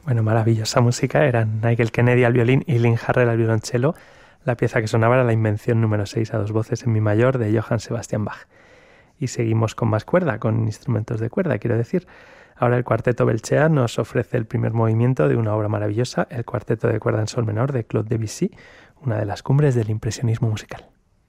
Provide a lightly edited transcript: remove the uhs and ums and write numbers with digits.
Bueno, maravillosa música. Eran Nigel Kennedy al violín y Lynn Harrell al violonchelo. La pieza que sonaba era la Invención número 6 a dos voces en mi mayor de Johann Sebastian Bach. Y seguimos con más cuerda, con instrumentos de cuerda, quiero decir. Ahora el Cuarteto Belchea nos ofrece el primer movimiento de una obra maravillosa, el Cuarteto de cuerda en sol menor de Claude Debussy, una de las cumbres del impresionismo musical.